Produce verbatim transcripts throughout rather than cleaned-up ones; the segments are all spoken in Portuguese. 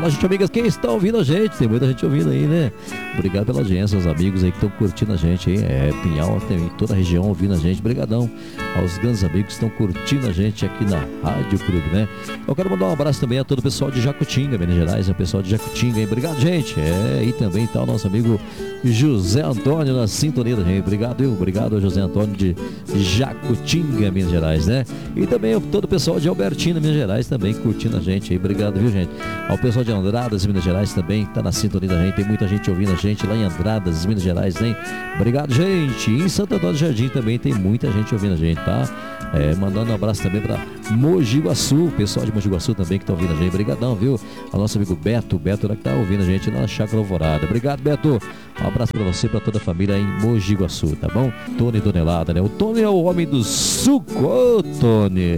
Olá, gente, amigas, quem está ouvindo a gente? Tem muita gente ouvindo aí, né? Obrigado pela audiência, os amigos aí que estão curtindo a gente aí. É, Pinhal, tem toda a região ouvindo a gente. Obrigadão aos grandes amigos que estão curtindo a gente aqui na Rádio Clube, né? Eu quero mandar um abraço também a todo o pessoal de Jacutinga, Minas Gerais, o pessoal de Jacutinga, hein? Obrigado, gente. É, e também tá o nosso amigo José Antônio na sintonia da gente. Obrigado, eu. Obrigado ao José Antônio de Jacutinga, Minas Gerais, né? E também todo o pessoal de Albertina, Minas Gerais, também curtindo a gente aí. Obrigado, viu, gente? Ao pessoal de Andradas, Minas Gerais, também tá na sintonia da gente. Tem muita gente ouvindo a gente lá em Andradas, Minas Gerais, hein? Obrigado, gente. E em Santo Antônio do Jardim também tem muita gente ouvindo a gente, tá? É, mandando um abraço também pra Mogi Guaçu, o pessoal de Mogi Guaçu também que tá ouvindo a gente. Obrigadão, viu? Ao nosso amigo Beto, Beto que tá ouvindo a gente lá na Chácara Alvorada. Obrigado, Beto. Um abraço pra você, pra toda a família em Mogi Guaçu, tá bom? Tony Tonelada, né? O Tony é o homem do suco, ô Tony!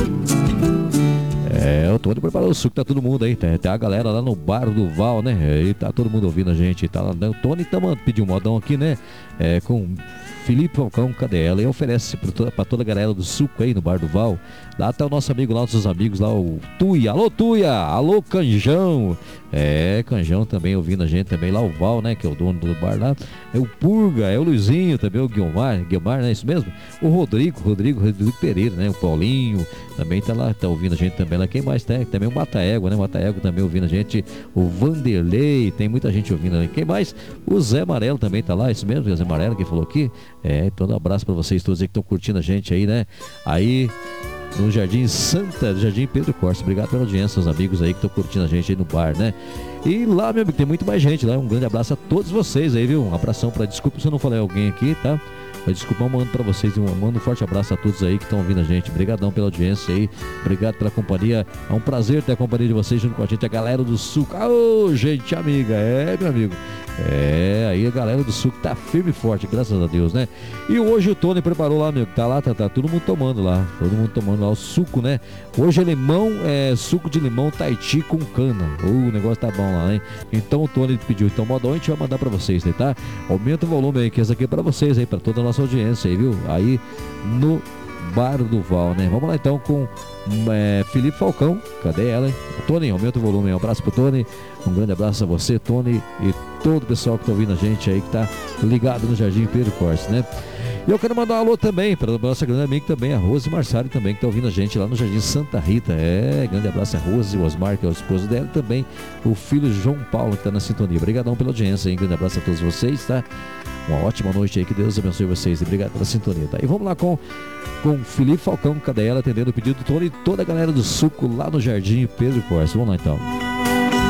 É, o Tony preparou o suco, tá todo mundo aí, tem, tem a galera lá no bar do Val, né? E tá todo mundo ouvindo a gente, tá lá, né? O Tony tá pediu um modão aqui, né? É, com Felipe Falcão, cadê ela? E oferece pra toda, pra toda a galera do suco aí no bar do Val. Lá tá o nosso amigo lá, nossos amigos lá, o Tuia. Alô, Tuia! Alô, Canjão! É, Canjão também ouvindo a gente também, lá o Val, né? Que é o dono do bar lá. É o Purga, é o Luizinho também, o Guilmar, Guilmar, não é isso mesmo? O Rodrigo, Rodrigo, Rodrigo Pereira, né? O Paulinho também tá lá, tá ouvindo a gente também lá. Quem mais tem? Também o Mataégua, né? O Mataégua também ouvindo a gente. O Vanderlei, tem muita gente ouvindo ali. Quem mais? O Zé Amarelo também tá lá, isso mesmo? O Zé Amarelo que falou aqui. É, então um abraço pra vocês todos aí que estão curtindo a gente aí, né? Aí no Jardim Santa, Jardim Pedro Corsa. Obrigado pela audiência, os amigos aí que estão curtindo a gente aí no bar, né? E lá, meu amigo, tem muito mais gente lá. Um grande abraço a todos vocês aí, viu? Um abração pra... Desculpa se eu não falei alguém aqui, tá? Mas desculpa, eu mando pra vocês, eu mando um forte abraço a todos aí que estão ouvindo a gente. Obrigadão pela audiência aí, obrigado pela companhia. É um prazer ter a companhia de vocês junto com a gente, a galera do Suco. Ô, oh, gente amiga, é, meu amigo. É, aí a galera do Suco tá firme e forte, graças a Deus, né? E hoje o Tony preparou lá, meu, tá lá, tá, tá todo mundo tomando lá, todo mundo tomando lá o suco, né? Hoje é limão, é suco de limão Tahiti com cana. Uh, o negócio tá bom lá, hein? Então o Tony pediu, então modão a gente vai mandar pra vocês, né, tá? Aumenta o volume aí, que essa aqui é pra vocês aí, pra toda a nossa audiência aí, viu? Aí no Bar do Val, né? Vamos lá então com é, Felipe Falcão, cadê ela, hein? Tony, aumenta o volume, um abraço pro Tony, um grande abraço a você, Tony, e todo o pessoal que tá ouvindo a gente aí, que tá ligado no Jardim Pedro Cortes, né? E eu quero mandar um alô também para a nossa grande amiga também, a Rose Marçari também, que tá ouvindo a gente lá no Jardim Santa Rita. É, grande abraço a Rose, o Osmar, que é o esposo dela, e também o filho João Paulo, que tá na sintonia. Obrigadão pela audiência, hein? Grande abraço a todos vocês, tá? Uma ótima noite aí, que Deus abençoe vocês e obrigado pela sintonia, tá? E vamos lá com com Felipe Falcão, cadê ela, atendendo o pedido do Tony e toda a galera do Suco lá no Jardim Pedro Cortes. Vamos lá então.